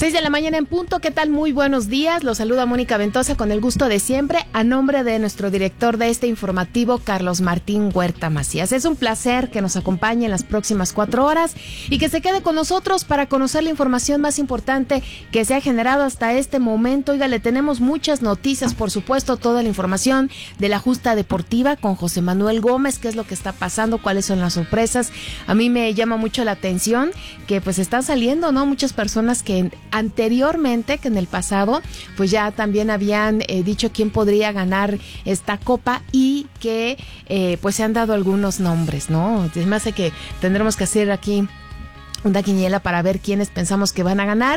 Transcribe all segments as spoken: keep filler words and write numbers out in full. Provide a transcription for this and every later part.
seis de la mañana en punto, ¿qué tal? Muy buenos días, los saluda Mónica Ventosa con el gusto de siempre, a nombre de nuestro director de este informativo, Carlos Martín Huerta Macías. Es un placer que nos acompañe en las próximas cuatro horas y que se quede con nosotros para conocer la información más importante que se ha generado hasta este momento. Oiga, le tenemos muchas noticias, por supuesto, toda la información de la justa deportiva con José Manuel Gómez, qué es lo que está pasando, cuáles son las sorpresas. A mí me llama mucho la atención que pues están saliendo, ¿no? Muchas personas que anteriormente, que en el pasado, pues ya también habían eh, dicho quién podría ganar esta copa y que eh, pues se han dado algunos nombres, ¿no? Es más, que tendremos que hacer aquí una quiniela para ver quiénes pensamos que van a ganar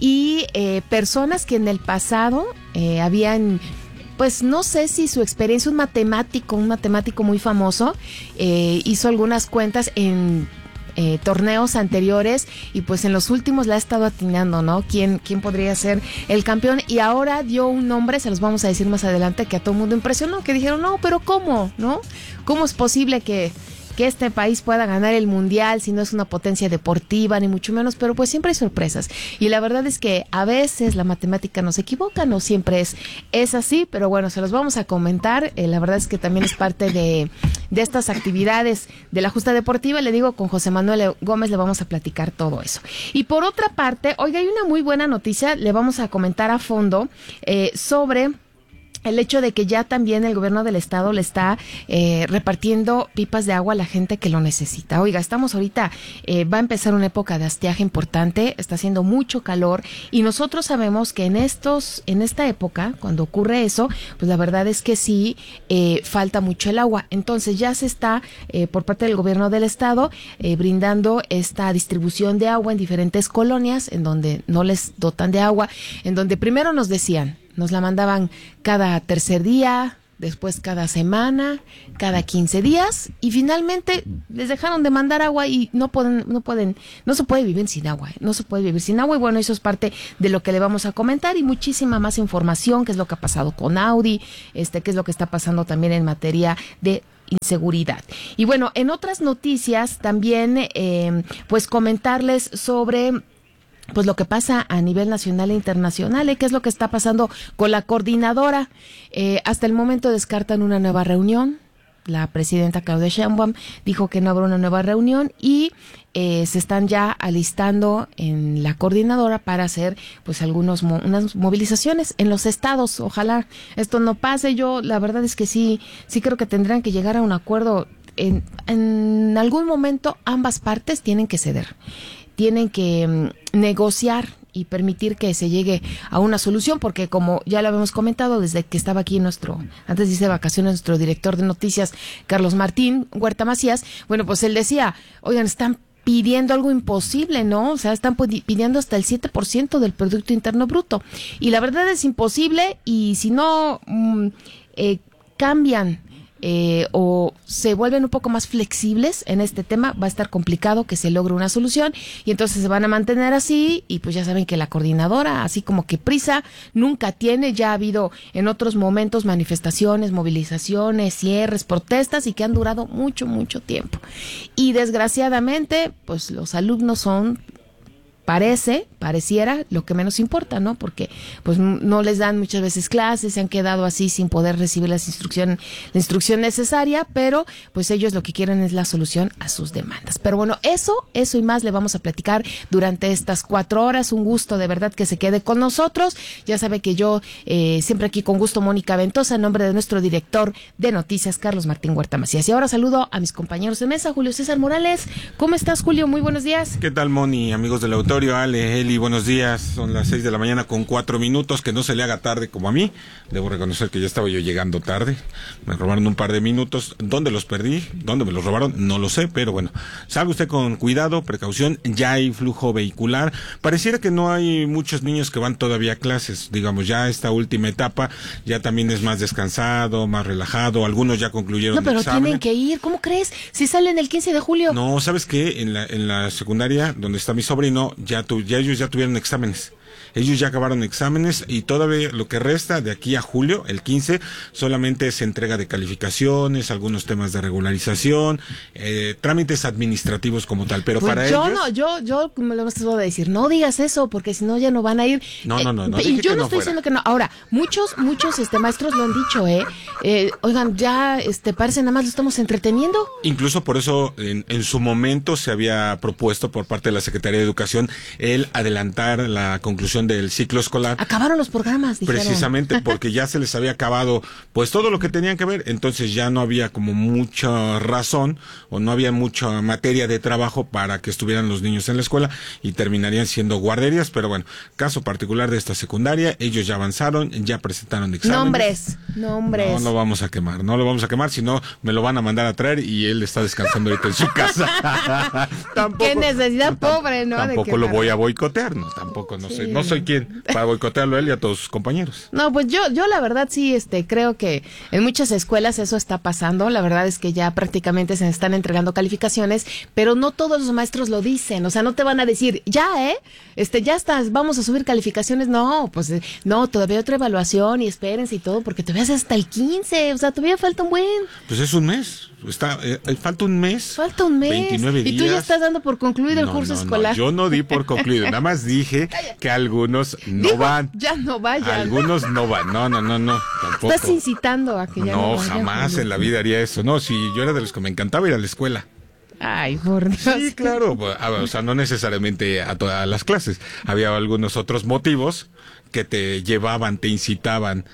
y eh, personas que en el pasado eh, habían... Pues no sé si su experiencia, un matemático, un matemático muy famoso, eh, hizo algunas cuentas en eh, torneos anteriores y pues en los últimos la ha estado atinando, ¿no? ¿Quién, quién podría ser el campeón? Y ahora dio un nombre, se los vamos a decir más adelante, que a todo el mundo impresionó, que dijeron, no, pero ¿cómo? ¿No? ¿Cómo es posible que... que este país pueda ganar el mundial si no es una potencia deportiva, ni mucho menos, pero pues siempre hay sorpresas. Y la verdad es que a veces la matemática nos equivoca, no siempre es, es así, pero bueno, se los vamos a comentar. Eh, la verdad es que también es parte de, de estas actividades de la justa deportiva. Le digo, con José Manuel Gómez le vamos a platicar todo eso. Y por otra parte, oiga, hay una muy buena noticia, le vamos a comentar a fondo eh, sobre... el hecho de que ya también el gobierno del estado le está eh, repartiendo pipas de agua a la gente que lo necesita. Oiga, estamos ahorita, eh, va a empezar una época de estiaje importante, está haciendo mucho calor y nosotros sabemos que en estos, en esta época, cuando ocurre eso, pues la verdad es que sí, eh, falta mucho el agua. Entonces ya se está, eh, por parte del gobierno del estado, eh, brindando esta distribución de agua en diferentes colonias, en donde no les dotan de agua, en donde primero nos decían, nos la mandaban cada tercer día, después cada semana, cada quince días y finalmente les dejaron de mandar agua y no pueden, no pueden, no se puede vivir sin agua, no se puede vivir sin agua y bueno, eso es parte de lo que le vamos a comentar y muchísima más información, qué es lo que ha pasado con Audi, este, qué es lo que está pasando también en materia de inseguridad. Y bueno, en otras noticias también, eh, pues comentarles sobre pues lo que pasa a nivel nacional e internacional, ¿eh? ¿Qué es lo que está pasando con la coordinadora? Eh, hasta el momento descartan una nueva reunión. La presidenta Claudia Sheinbaum dijo que no habrá una nueva reunión y eh, se están ya alistando en la coordinadora para hacer pues algunos mo- unas movilizaciones en los estados. Ojalá esto no pase. Yo la verdad es que sí, sí creo que tendrán que llegar a un acuerdo. En, en algún momento ambas partes tienen que ceder. Tienen que um, negociar y permitir que se llegue a una solución, porque como ya lo habíamos comentado desde que estaba aquí nuestro, antes de irse de vacaciones, nuestro director de noticias, Carlos Martín Huerta Macías, bueno, pues él decía, oigan, están pidiendo algo imposible, ¿no? O sea, están pidiendo hasta el siete por ciento del Producto Interno Bruto. Y la verdad es imposible y si no um, eh, cambian Eh, o se vuelven un poco más flexibles en este tema, va a estar complicado que se logre una solución y entonces se van a mantener así y pues ya saben que la coordinadora, así como que prisa nunca tiene, ya ha habido en otros momentos manifestaciones, movilizaciones, cierres, protestas y que han durado mucho, mucho tiempo. Y desgraciadamente, pues los alumnos son... Parece, pareciera lo que menos importa, ¿no? Porque pues no les dan muchas veces clases, se han quedado así sin poder recibir las instrucción, la instrucción necesaria, pero pues ellos lo que quieren es la solución a sus demandas. Pero bueno, eso, eso y más le vamos a platicar durante estas cuatro horas. Un gusto de verdad que se quede con nosotros. Ya sabe que yo eh, siempre aquí con gusto, Mónica Ventosa, en nombre de nuestro director de noticias, Carlos Martín Huerta Macías. Y ahora saludo a mis compañeros de mesa, Julio César Morales. ¿Cómo estás, Julio? Muy buenos días. ¿Qué tal, Moni? Amigos del auditorio. Ale, Eli, buenos días. Son las seis de la mañana con cuatro minutos. Que no se le haga tarde como a mí. Debo reconocer que ya estaba yo llegando tarde. Me robaron un par de minutos. ¿Dónde los perdí? ¿Dónde me los robaron? No lo sé, pero bueno. Salga usted con cuidado, precaución. Ya hay flujo vehicular. Pareciera que no hay muchos niños que van todavía a clases. Digamos, ya esta última etapa ya también es más descansado, más relajado. Algunos ya concluyeron el examen. No, pero examen. tienen que ir. ¿Cómo crees? Si salen el quince de julio. No, ¿sabes qué? En la, en la secundaria, donde está mi sobrino, ya, tu, ya ellos ya tuvieron exámenes. Ellos ya acabaron exámenes y todavía lo que resta de aquí a julio, el quince, solamente es entrega de calificaciones, algunos temas de regularización, eh, trámites administrativos como tal, pero pues para yo ellos... no, yo, yo me lo voy a decir, no digas eso, porque si no ya no van a ir. No, no, no, no. Eh, y yo no, no estoy fuera. diciendo que no. Ahora, muchos, muchos este maestros lo han dicho, eh, eh oigan, ya, este, parece nada más lo estamos entreteniendo. Incluso por eso, en, en su momento se había propuesto por parte de la Secretaría de Educación el adelantar la conclusión del ciclo escolar. Acabaron los programas, dijeron. Precisamente porque ya se les había acabado pues todo lo que tenían que ver, entonces ya no había como mucha razón o no había mucha materia de trabajo para que estuvieran los niños en la escuela y terminarían siendo guarderías, pero bueno, caso particular de esta secundaria, ellos ya avanzaron, ya presentaron exámenes. Nombres, nombres. No lo vamos a quemar, no lo vamos a quemar, si no me lo van a mandar a traer y él está descansando ahorita en su casa. Tampoco, qué necesidad, pobre, ¿no? Tampoco lo voy a boicotear, no, tampoco, no sí. sé, no soy quien para boicotearlo a él y a todos sus compañeros. No, pues yo, yo la verdad sí, este, creo que en muchas escuelas eso está pasando. La verdad es que ya prácticamente se están entregando calificaciones, pero no todos los maestros lo dicen. O sea, no te van a decir, ya, ¿eh? Este, ya estás, vamos a subir calificaciones. No, pues, no, todavía hay otra evaluación y espérense y todo, porque todavía es hasta el quince. O sea, todavía falta un buen. Pues es un mes. Está, eh, falta un mes. Falta un mes. veintinueve días. Y tú ya estás dando por concluido el no, curso no, escolar. No, yo no di por concluido. Nada más dije que algunos no Dijo, van. Ya no vayan. Algunos no van. No, no, no, no. Tampoco. Estás incitando a que ya no, no vayan. jamás en la vida haría eso. No, si yo era de los que me encantaba ir a la escuela. Ay, por Dios. Sí, claro. O sea, no necesariamente a todas las clases. Había algunos otros motivos que te llevaban, te incitaban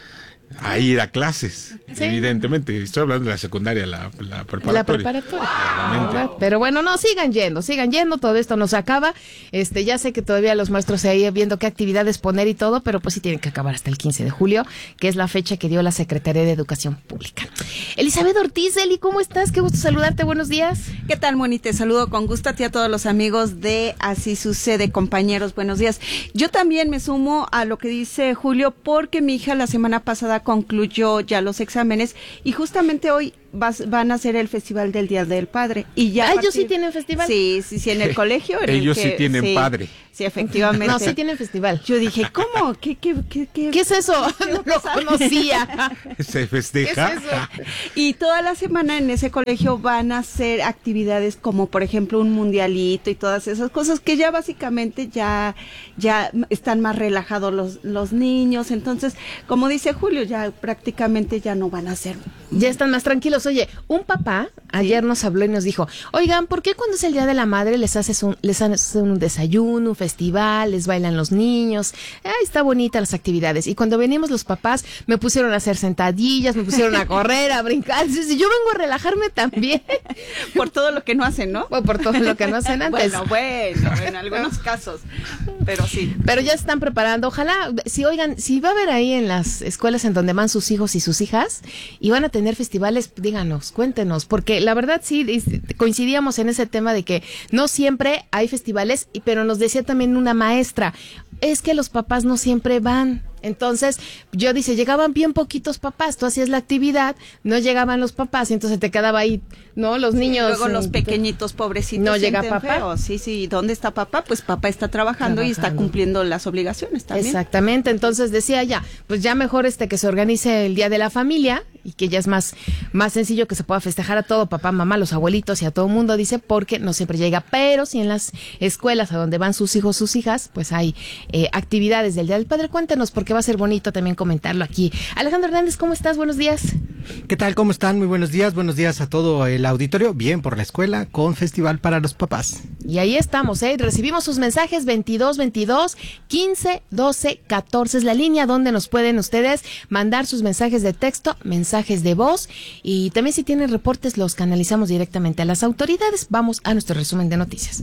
a ir a clases, sí. Evidentemente. Estoy hablando de la secundaria, la, la preparatoria. La preparatoria. Pero bueno, no, sigan yendo, sigan yendo, todo esto no se acaba. Este, ya sé que todavía los maestros se ahí viendo qué actividades poner y todo, pero pues sí tienen que acabar hasta el quince de julio, que es la fecha que dio la Secretaría de Educación Pública. Elizabeth Ortiz, Eli, ¿cómo estás? Qué gusto saludarte, buenos días. ¿Qué tal, Moni? Te saludo con gusto a ti, a todos los amigos de Así Sucede, compañeros, buenos días. Yo también me sumo a lo que dice Julio, porque mi hija la semana pasada concluyó ya los exámenes y justamente hoy vas, van a hacer el festival del Día del Padre y ya. Ah, ellos sí tienen festival. Sí, sí, sí, en el colegio. En ellos el que, sí tienen sí, padre. Sí, efectivamente. No, sí tienen festival. Yo dije, ¿cómo? ¿Qué, qué, qué, qué, ¿Qué es eso? No lo conocía. Se festeja. ¿Qué es eso? Y toda la semana en ese colegio van a hacer actividades como, por ejemplo, un mundialito y todas esas cosas que ya básicamente ya, ya están más relajados los, los niños. Entonces, como dice Julio, ya prácticamente ya no van a hacer. Ya están más tranquilos. Oye, un papá ayer nos habló y nos dijo, oigan, ¿por qué cuando es el Día de la Madre les haces un, les hacen un desayuno, un festival, les bailan los niños? Ay, está bonita las actividades. Y cuando venimos los papás, me pusieron a hacer sentadillas, me pusieron a correr, a brincar. Y yo vengo a relajarme también. Por todo lo que no hacen, ¿no? Pues por todo lo que no hacen antes. Bueno, bueno, en algunos casos, pero sí. Pero ya se están preparando. Ojalá, si oigan, si va a haber ahí en las escuelas en donde van sus hijos y sus hijas y van a tener festivales, díganos, cuéntenos, porque la verdad sí coincidíamos en ese tema de que no siempre hay festivales, pero nos decía también una maestra, es que los papás no siempre van. Entonces, yo dice, llegaban bien poquitos papás, tú hacías la actividad, no llegaban los papás, y entonces te quedaba ahí, ¿no? Los niños. Sí, luego los pequeñitos pobrecitos. No llega papá. Feo. Sí, sí, ¿dónde está papá? Pues papá está trabajando, trabajando y está cumpliendo las obligaciones también. Exactamente, entonces decía ya, pues ya mejor este que se organice el Día de la Familia y que ya es más, más sencillo que se pueda festejar a todo, papá, mamá, los abuelitos y a todo el mundo, dice, porque no siempre llega, pero si en las escuelas a donde van sus hijos, sus hijas, pues hay eh, actividades del Día del Padre. Cuéntenos, porque va a ser bonito también comentarlo aquí. Alejandro Hernández, ¿cómo estás? Buenos días. ¿Qué tal? ¿Cómo están? Muy buenos días. Buenos días a todo el auditorio. Bien por la escuela con Festival para los Papás. Y ahí estamos, ¿eh? Recibimos sus mensajes veintidós veintidós quince doce catorce es la línea donde nos pueden ustedes mandar sus mensajes de texto, mensajes de voz y también si tienen reportes los canalizamos directamente a las autoridades. Vamos a nuestro resumen de noticias.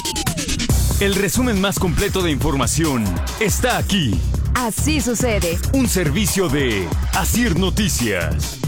El resumen más completo de información está aquí. Así sucede. Un servicio de Asir Noticias.